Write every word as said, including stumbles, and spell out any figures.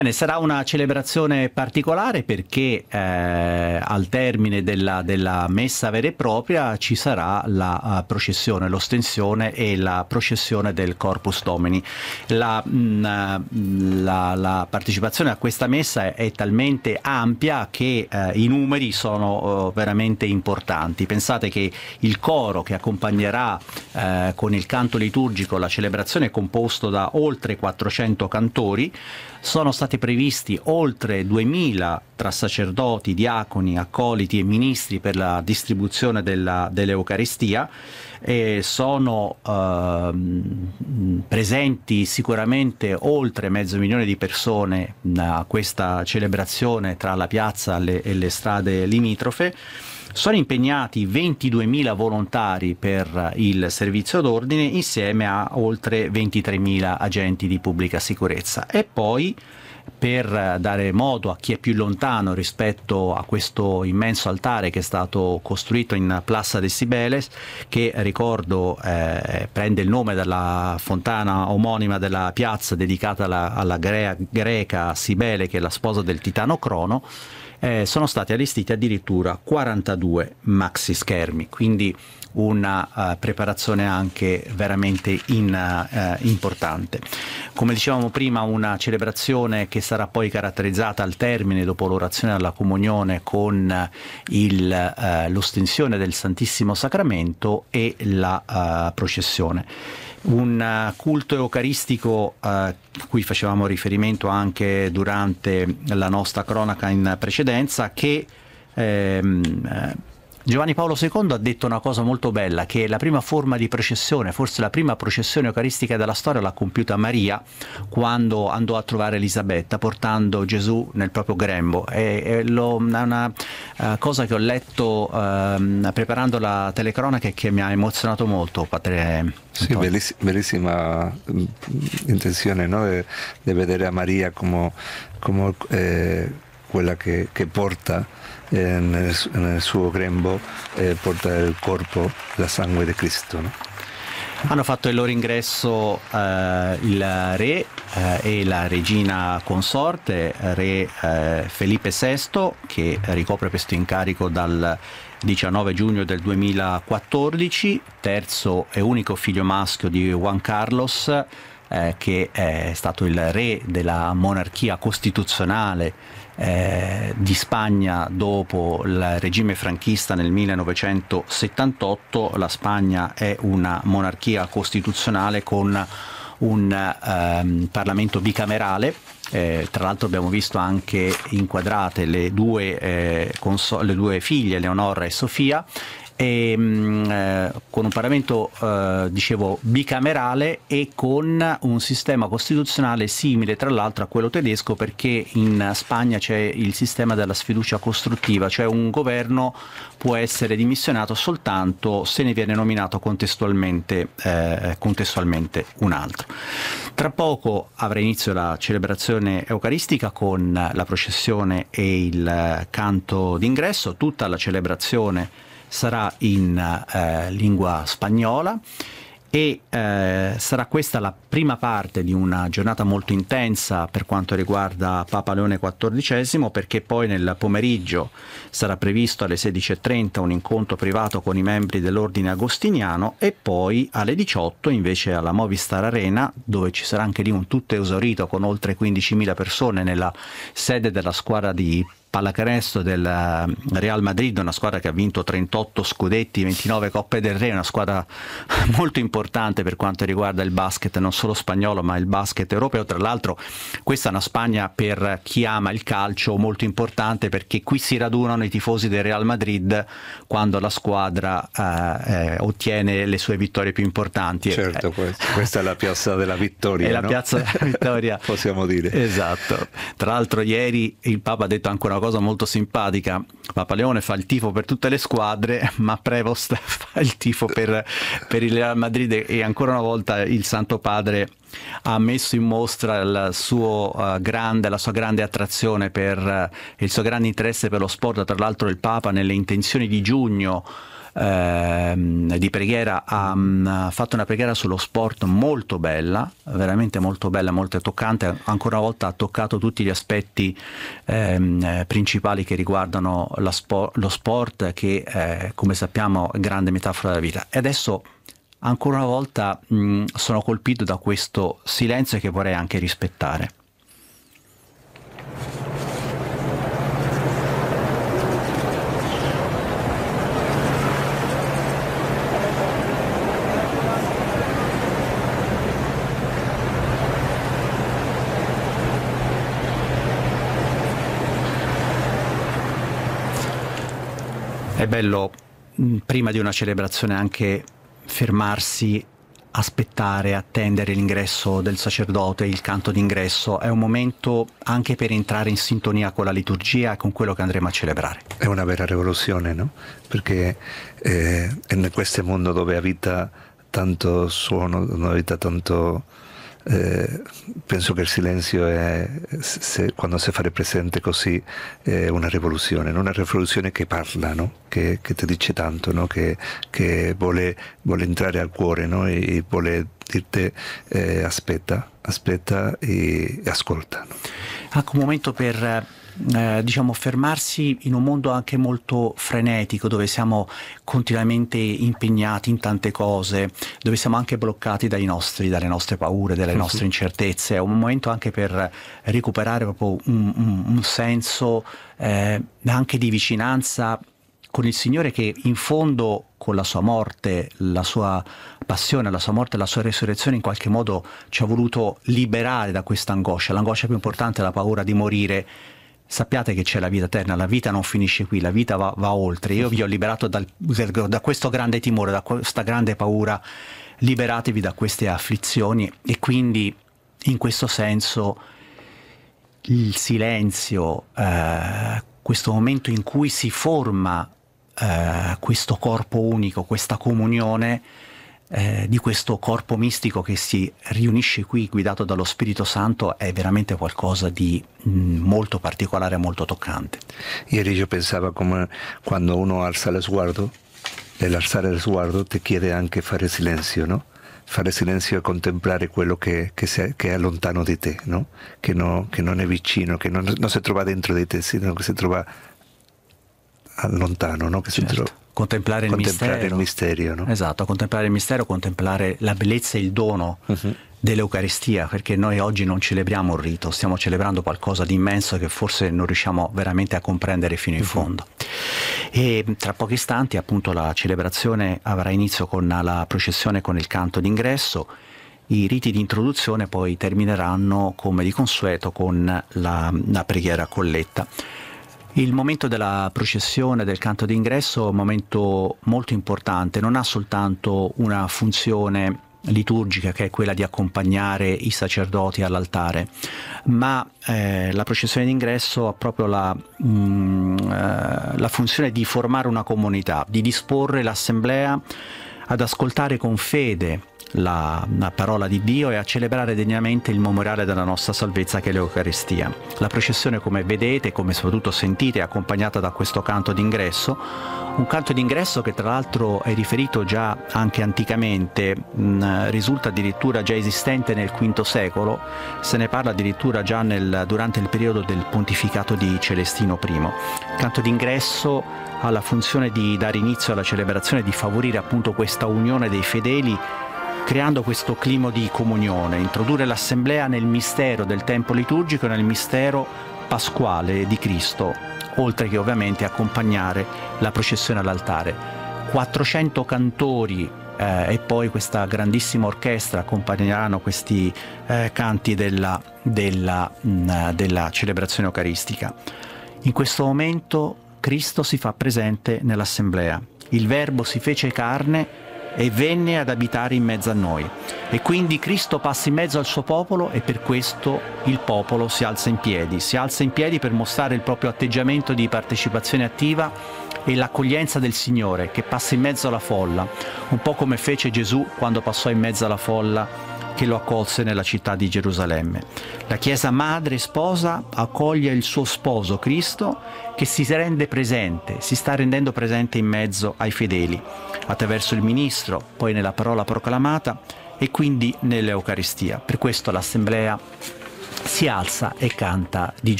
Ne sarà una celebrazione particolare perché eh, al termine della, della messa vera e propria ci sarà la uh, processione, l'ostensione e la processione del Corpus Domini. La, mh, la, la partecipazione a questa messa è, è talmente ampia che eh, i numeri sono uh, veramente importanti. Pensate che il coro che accompagnerà eh, con il canto liturgico la celebrazione è composto da oltre quattrocento cantori. Sono stati previsti oltre duemila tra sacerdoti, diaconi, accoliti e ministri per la distribuzione della, dell'Eucaristia, e sono eh, presenti sicuramente oltre mezzo milione di persone a questa celebrazione tra la piazza le, e le strade limitrofe. Sono impegnati ventiduemila volontari per il servizio d'ordine insieme a oltre ventitremila agenti di pubblica sicurezza. E poi, per dare modo a chi è più lontano rispetto a questo immenso altare che è stato costruito in Plassa de Cibeles, che ricordo eh, prende il nome dalla fontana omonima della piazza dedicata alla, alla grea, greca Cibele, che è la sposa del titano Crono, eh, sono stati allestiti addirittura quarantadue maxi schermi, quindi una uh, preparazione anche veramente in, uh, importante. Come dicevamo prima, una celebrazione che sarà poi caratterizzata al termine, dopo l'orazione alla comunione, con il, uh, l'ostensione del Santissimo Sacramento e la uh, processione. Un uh, culto eucaristico uh, a cui facevamo riferimento anche durante la nostra cronaca in precedenza, che ehm, eh, Giovanni Paolo secondo ha detto una cosa molto bella, che la prima forma di processione, forse la prima processione eucaristica della storia, l'ha compiuta Maria quando andò a trovare Elisabetta portando Gesù nel proprio grembo. E, e lo, è una uh, cosa che ho letto uh, preparando la telecronaca e che mi ha emozionato molto, padre. Sì, belliss- bellissima intenzione, no? Di vedere a Maria come, come eh, quella che, che porta eh, nel, nel suo grembo, eh, porta il corpo, la sangue di Cristo, no? Hanno fatto il loro ingresso eh, il re eh, e la regina consorte, re eh, Felipe sesto, che ricopre questo incarico dal diciannove giugno del duemilaquattordici, terzo e unico figlio maschio di Juan Carlos, eh, che è stato il re della monarchia costituzionale eh, di Spagna dopo il regime franchista nel millenovecentosettantotto. La Spagna è una monarchia costituzionale con un ehm, Parlamento bicamerale. Eh, tra l'altro abbiamo visto anche inquadrate le due, eh, conso- le due figlie, Leonora e Sofia, e, mh, eh, con un Parlamento eh, dicevo bicamerale e con un sistema costituzionale simile tra l'altro a quello tedesco, perché in Spagna c'è il sistema della sfiducia costruttiva, cioè un governo può essere dimissionato soltanto se ne viene nominato contestualmente, eh, contestualmente un altro. Tra poco avrà inizio la celebrazione eucaristica con la processione e il canto d'ingresso. Tutta la celebrazione sarà in eh, lingua spagnola e eh, sarà questa la prima parte di una giornata molto intensa per quanto riguarda Papa Leone quattordicesimo, perché poi nel pomeriggio sarà previsto alle sedici e trenta un incontro privato con i membri dell'ordine agostiniano, e poi alle diciotto invece alla Movistar Arena, dove ci sarà anche lì un tutto esaurito con oltre quindicimila persone nella sede della squadra di pallacanestro del Real Madrid, una squadra che ha vinto trentotto scudetti, ventinove Coppe del Re, una squadra molto importante per quanto riguarda il basket non solo spagnolo ma il basket europeo. Tra l'altro questa è una Spagna, per chi ama il calcio, molto importante, perché qui si radunano i tifosi del Real Madrid quando la squadra eh, eh, ottiene le sue vittorie più importanti. Certo, questa è la piazza della vittoria, è no? la piazza della vittoria possiamo dire. Esatto. Tra l'altro ieri il Papa ha detto ancora una cosa molto simpatica: Papa Leone fa il tifo per tutte le squadre, ma Prevost fa il tifo per, per il Real Madrid, e ancora una volta il Santo Padre ha messo in mostra il suo, uh, grande, la sua grande attrazione per uh, il suo grande interesse per lo sport. Tra l'altro il Papa nelle intenzioni di giugno eh, di preghiera ha um, fatto una preghiera sullo sport molto bella, veramente molto bella, molto toccante. Ancora una volta ha toccato tutti gli aspetti eh, principali che riguardano la spo- lo sport, che eh, come sappiamo è grande metafora della vita. E adesso ancora una volta mh, sono colpito da questo silenzio che vorrei anche rispettare. È bello mh, prima di una celebrazione anche fermarsi, aspettare, attendere l'ingresso del sacerdote, il canto d'ingresso. È un momento anche per entrare in sintonia con la liturgia e con quello che andremo a celebrare. È una vera rivoluzione, no? Perché eh, in questo mondo dove abita tanto suono, dove abita tanto... Eh, penso che il silenzio è, se, quando si fa presente così, è una rivoluzione, una rivoluzione che parla, no? che, che ti dice tanto, no? che, che vuole, vuole entrare al cuore, no? E vuole dirti eh, aspetta, aspetta e, e ascolta. No? Anche un momento per eh, diciamo fermarsi in un mondo anche molto frenetico, dove siamo continuamente impegnati in tante cose, dove siamo anche bloccati dai nostri, dalle nostre paure, dalle nostre incertezze. È un momento anche per recuperare proprio un, un, un senso eh, anche di vicinanza con il Signore, che in fondo con la sua morte, la sua passione, la sua morte, la sua resurrezione in qualche modo ci ha voluto liberare da questa angoscia. L'angoscia più importante è la paura di morire. Sappiate che c'è la vita eterna, la vita non finisce qui, la vita va, va oltre. Io vi ho liberato dal, da questo grande timore, da questa grande paura. Liberatevi da queste afflizioni. E quindi in questo senso il silenzio, eh, questo momento in cui si forma eh, questo corpo unico, questa comunione eh, di questo corpo mistico che si riunisce qui guidato dallo Spirito Santo, è veramente qualcosa di mh, molto particolare, molto toccante. Ieri io pensavo come quando uno alza lo sguardo, nell'alzare lo sguardo ti chiede anche fare silenzio, no? Fare silenzio e contemplare quello che, che, se, che è lontano di te, no? Che, no, che non è vicino, che non, non si trova dentro di te, sino che si trova lontano, no? Che certo. si trova, contemplare il contemplare mistero. il mistero, no? Esatto, contemplare il mistero, contemplare la bellezza e il dono uh-huh. dell'Eucaristia, perché noi oggi non celebriamo un rito, stiamo celebrando qualcosa di immenso che forse non riusciamo veramente a comprendere fino in uh-huh. fondo. E tra pochi istanti appunto la celebrazione avrà inizio con la processione con il canto d'ingresso. I riti di introduzione poi termineranno come di consueto con la, la preghiera colletta. Il momento della processione, del canto d'ingresso, è un momento molto importante, non ha soltanto una funzione liturgica che è quella di accompagnare i sacerdoti all'altare, ma eh, la processione d'ingresso ha proprio la, mh, eh, la funzione di formare una comunità, di disporre l'assemblea ad ascoltare con fede La, la parola di Dio e a celebrare degnamente il memoriale della nostra salvezza, che è l'Eucaristia. La processione, come vedete, come soprattutto sentite, è accompagnata da questo canto d'ingresso, un canto d'ingresso che tra l'altro è riferito già anche anticamente, mh, risulta addirittura già esistente nel quinto secolo, se ne parla addirittura già nel, durante il periodo del pontificato di Celestino primo. Il canto d'ingresso ha la funzione di dare inizio alla celebrazione, di favorire appunto questa unione dei fedeli, creando questo clima di comunione, introdurre l'assemblea nel mistero del tempo liturgico e nel mistero pasquale di Cristo, oltre che ovviamente accompagnare la processione all'altare. quattrocento cantori eh, e poi questa grandissima orchestra accompagneranno questi eh, canti della, della, mh, della celebrazione eucaristica. In questo momento Cristo si fa presente nell'assemblea, il Verbo si fece carne e venne ad abitare in mezzo a noi, e quindi Cristo passa in mezzo al suo popolo, e per questo il popolo si alza in piedi, si alza in piedi per mostrare il proprio atteggiamento di partecipazione attiva e l'accoglienza del Signore che passa in mezzo alla folla, un po' come fece Gesù quando passò in mezzo alla folla che lo accolse nella città di Gerusalemme. La Chiesa madre e sposa accoglie il suo sposo Cristo, che si rende presente, si sta rendendo presente in mezzo ai fedeli, attraverso il ministro, poi nella parola proclamata e quindi nell'Eucaristia. Per questo l'Assemblea si alza e canta di gioia.